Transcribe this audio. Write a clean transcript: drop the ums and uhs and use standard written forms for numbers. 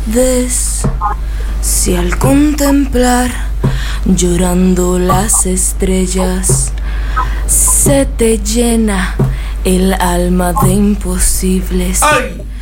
tardes, si al contemplar llorando las estrellas se te llena el alma de imposibles. ¡Ay!